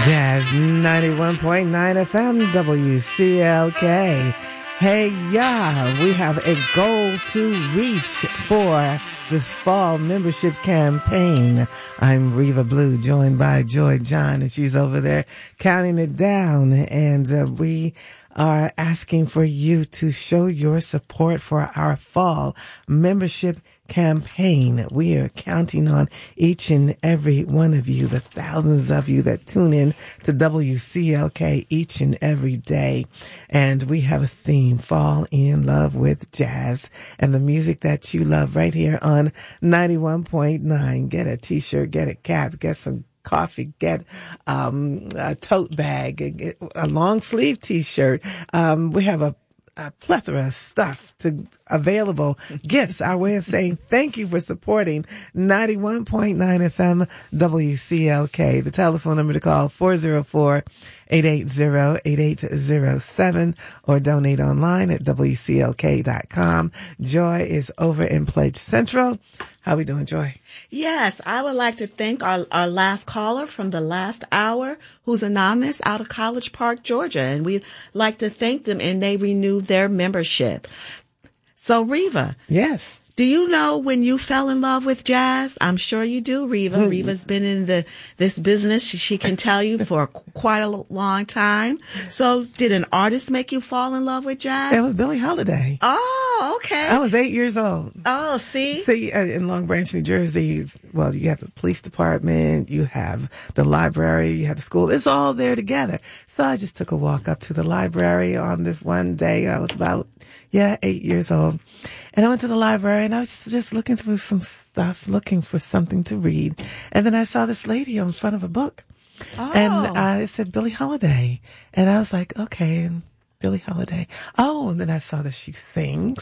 Jazz 91.9 FM WCLK. Hey, yeah, we have a goal to reach for this fall membership campaign. I'm Reva Blue, joined by Joy John, and she's over there counting it down. And we are asking for you to show your support for our fall membership campaign. We are counting on each and every one of you, the thousands of you that tune in to WCLK each and every day. And we have a theme, Fall in Love with Jazz, and the music that you love right here on 91.9. Get a t-shirt, get a cap, get some coffee, get a tote bag, a long sleeve t-shirt. We have a plethora of stuff available, gifts, our way of saying thank you for supporting 91.9 FM WCLK. The telephone number to call, 404-880-8807, or donate online at WCLK.com. Joy is over in Pledge Central. How we doing, Joy? Yes, I would like to thank our last caller from the last hour, who's anonymous out of College Park, Georgia. And we'd like to thank them, and they renewed their membership. So, Reva. Yes. Do you know when you fell in love with jazz? I'm sure you do, Reva. Mm-hmm. Reva's been in this business. She can tell you for quite a long time. So did an artist make you fall in love with jazz? It was Billie Holiday. Oh, okay. I was 8 years old. Oh, see? See, in Long Branch, New Jersey, well, you have the police department, you have the library, you have the school. It's all there together. So I just took a walk up to the library on this one day. I was about 8 years old. And I went to the library and I was just looking through some stuff, looking for something to read. And then I saw this lady in front of a book. Oh. And it said Billie Holiday. And I was like, okay, Billie Holiday. Oh, and then I saw that she sings.